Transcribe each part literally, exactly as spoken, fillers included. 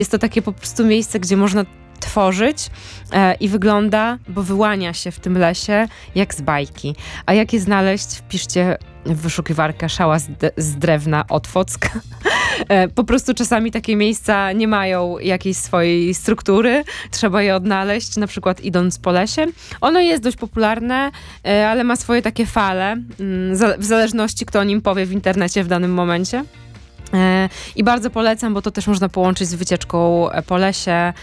Jest to takie po prostu miejsce, gdzie można tworzyć e, i wygląda, bo wyłania się w tym lesie jak z bajki. A jak je znaleźć? Wpiszcie w wyszukiwarkę szała z, de- z drewna Otwock. E, po prostu czasami takie miejsca nie mają jakiejś swojej struktury. Trzeba je odnaleźć, na przykład idąc po lesie. Ono jest dość popularne, e, ale ma swoje takie fale, mm, za- w zależności kto o nim powie w internecie w danym momencie. E, I bardzo polecam, bo to też można połączyć z wycieczką po lesie, e,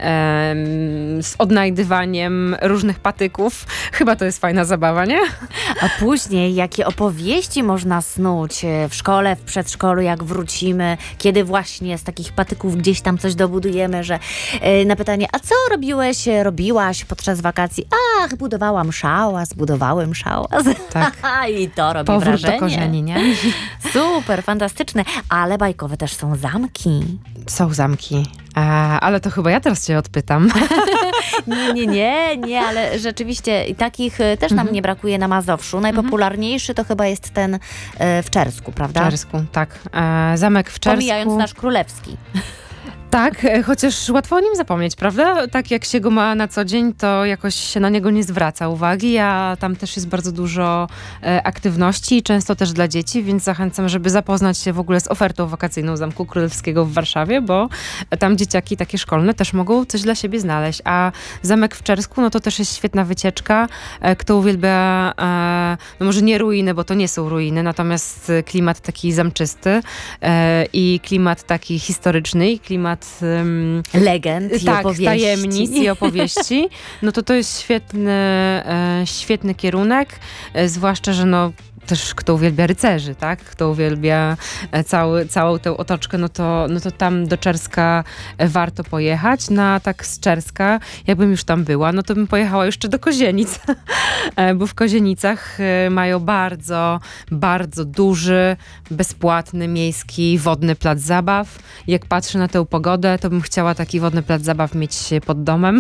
z odnajdywaniem różnych patyków. Chyba to jest fajna zabawa, nie? A później jakie opowieści można snuć e, w szkole, w przedszkolu, jak wrócimy, kiedy właśnie z takich patyków gdzieś tam coś dobudujemy, że e, na pytanie, a co robiłeś, e, robiłaś podczas wakacji? Ach, budowałam szałas, budowałem szałas. Tak. I to robi Powrót wrażenie. do korzeni, nie? Super, fantastyczne. Ale bajkowe też są zamki. Są zamki. E, ale to chyba ja teraz cię odpytam. Nie, nie, nie, nie, ale rzeczywiście takich e, też nam Mhm. nie brakuje na Mazowszu. Najpopularniejszy to chyba jest ten e, w Czersku, W prawda? Czersku, tak. E, zamek w Czersku. Pomijając nasz królewski. Tak, e, chociaż łatwo o nim zapomnieć, prawda? Tak jak się go ma na co dzień, to jakoś się na niego nie zwraca uwagi, a tam też jest bardzo dużo e, aktywności, często też dla dzieci, więc zachęcam, żeby zapoznać się w ogóle z ofertą wakacyjną Zamku Królewskiego w Warszawie, bo tam dzieciaki takie szkolne też mogą coś dla siebie znaleźć. A Zamek w Czersku, no to też jest świetna wycieczka. E, kto uwielbia, e, no może nie ruiny, bo to nie są ruiny, natomiast klimat taki zamczysty e, i klimat taki historyczny i klimat um, Legend i tak, opowieści. tajemnic i opowieści, no to to jest świetny, e, świetny kierunek, e, zwłaszcza, że no też kto uwielbia rycerzy, tak? Kto uwielbia e, cały, całą tę otoczkę, no to, no to tam do Czerska e, warto pojechać. No a tak z Czerska, jakbym już tam była, no to bym pojechała jeszcze do Kozienic, e, bo w Kozienicach e, mają bardzo, bardzo duży, bezpłatny, miejski, wodny plac zabaw. Jak patrzę na tę pogodę, to bym chciała taki wodny plac zabaw mieć pod domem.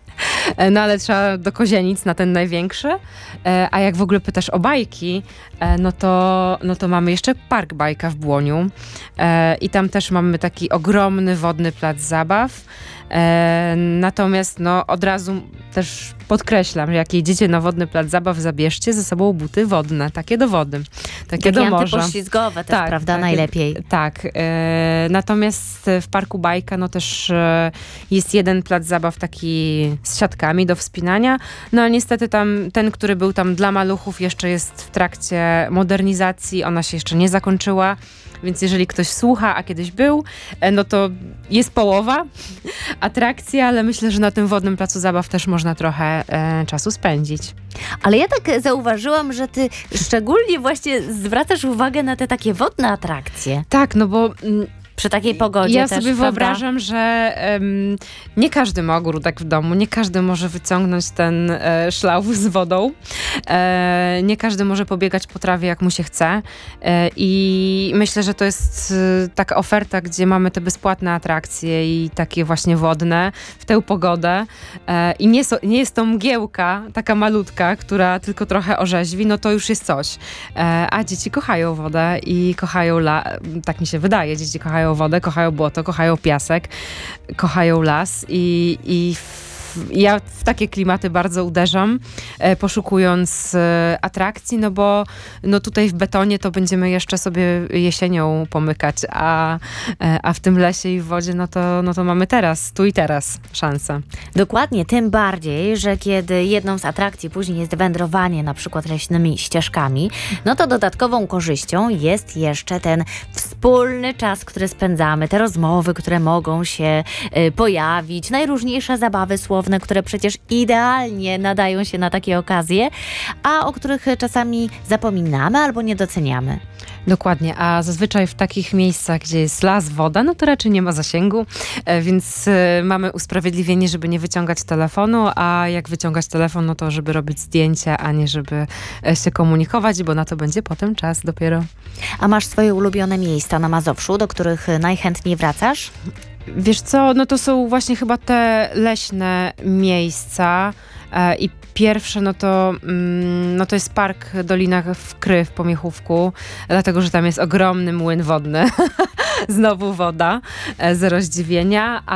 No ale trzeba do Kozienic na ten największy. E, a jak w ogóle pytasz o bajki, e, no, to, no to mamy jeszcze Park Bajka w Błoniu. E, I tam też mamy taki ogromny wodny plac zabaw. E, natomiast no, od razu też podkreślam, że jak jedziecie na wodny plac zabaw, zabierzcie ze sobą buty wodne, takie do wody, takie Takie do morza. antypoślizgowe też, Tak, prawda? takie- Najlepiej. Tak. E, natomiast w Parku Bajka no też e, jest jeden plac zabaw taki z siatkami do wspinania. No ale niestety tam ten, który był tam dla maluchów, jeszcze jest w trakcie modernizacji. Ona się jeszcze nie zakończyła. Więc jeżeli ktoś słucha, a kiedyś był, e, no to jest połowa atrakcji, ale myślę, że na tym wodnym placu zabaw też można trochę e, czasu spędzić. Ale ja tak zauważyłam, że ty szczególnie właśnie zwracasz uwagę na te takie wodne atrakcje. Tak, no bo mm, Przy takiej pogodzie ja też, sobie prawda? wyobrażam, że em, nie każdy ma ogródek w domu, nie każdy może wyciągnąć ten e, szlauf z wodą, e, nie każdy może pobiegać po trawie jak mu się chce e, i myślę, że to jest e, taka oferta, gdzie mamy te bezpłatne atrakcje i takie właśnie wodne w tę pogodę e, i nie, so, nie jest to mgiełka taka malutka, która tylko trochę orzeźwi, no to już jest coś. E, a dzieci kochają wodę i kochają, la, tak mi się wydaje, dzieci kochają wodę, kochają błoto, kochają piasek, kochają las i, i w, ja w takie klimaty bardzo uderzam, e, poszukując e, atrakcji, no bo no tutaj w betonie to będziemy jeszcze sobie jesienią pomykać, a, e, a w tym lesie i w wodzie no to, no to mamy teraz, tu i teraz szansę. Dokładnie, tym bardziej, że kiedy jedną z atrakcji później jest wędrowanie na przykład leśnymi ścieżkami, no to dodatkową korzyścią jest jeszcze ten wspólny czas, który spędzamy, te rozmowy, które mogą się y, pojawić, najróżniejsze zabawy słowne, które przecież idealnie nadają się na takie okazje, a o których czasami zapominamy albo nie doceniamy. Dokładnie, a zazwyczaj w takich miejscach, gdzie jest las, woda, no to raczej nie ma zasięgu, e, więc e, mamy usprawiedliwienie, żeby nie wyciągać telefonu, a jak wyciągać telefon, no to żeby robić zdjęcia, a nie żeby e, się komunikować, bo na to będzie potem czas dopiero. A masz swoje ulubione miejsca na Mazowszu, do których najchętniej wracasz? Wiesz co, no to są właśnie chyba te leśne miejsca e, i pierwsze, no to, mm, no to jest Park Dolina Wkry w Pomiechówku, dlatego, że tam jest ogromny młyn wodny. znowu woda, e, zero zdziwienia.